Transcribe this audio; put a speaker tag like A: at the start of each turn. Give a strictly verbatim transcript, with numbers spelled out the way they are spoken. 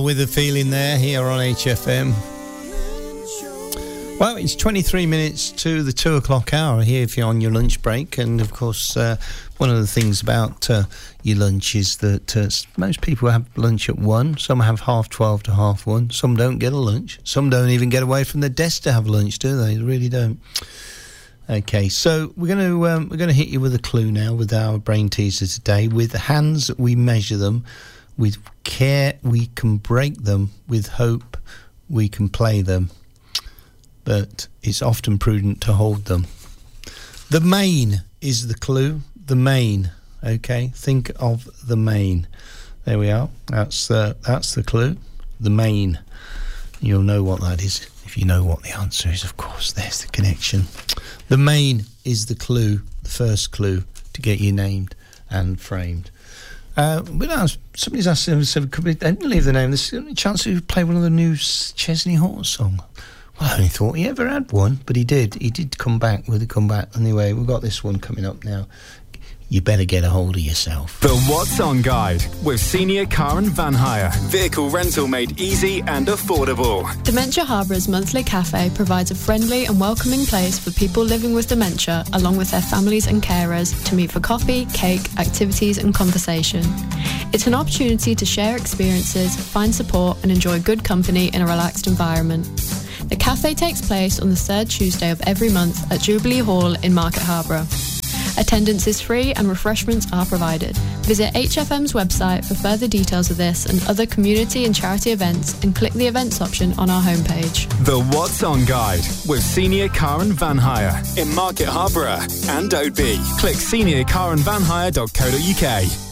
A: with the feeling there here on H F M. Well, it's twenty-three minutes to the two o'clock hour here if you're on your lunch break. And, of course, uh, one of the things about uh, your lunch is that uh, most people have lunch at one. Some have half twelve to half one. Some don't get a lunch. Some don't even get away from their desk to have lunch, do they? They really don't. Okay, so we're going to um, we're going to hit you with a clue now with our brain teaser today. With hands, we measure them. With care, we can break them. With hope, we can play them. But it's often prudent to hold them. The main is the clue. The main. Okay, think of the main. There we are. That's uh, that's the clue. The main. You'll know what that is if you know what the answer is. Of course, there's the connection. The main is the clue, the first clue to get you named and framed. Uh, but now somebody's asked them, so could we, they didn't leave the name. There's a chance to play one of the new Chesney Hawkes songs. Well, I only thought he ever had one, but he did. He did come back with a comeback. Anyway, we've got this one coming up now. You better get a hold of yourself.
B: The What's On Guide with Senior Car and Van Hire. Vehicle rental made easy and affordable.
C: Dementia Harbour's monthly cafe provides a friendly and welcoming place for people living with dementia, along with their families and carers, to meet for coffee, cake, activities and conversation. It's an opportunity to share experiences, find support and enjoy good company in a relaxed environment. The cafe takes place on the third Tuesday of every month at Jubilee Hall in Market Harborough. Attendance is free and refreshments are provided. Visit H F M's website for further details of this and other community and charity events and click the events option on our homepage.
B: The What's On Guide with Senior Car and Van Hire in Market Harborough and Oadby. Click senior car and van hire dot co dot uk.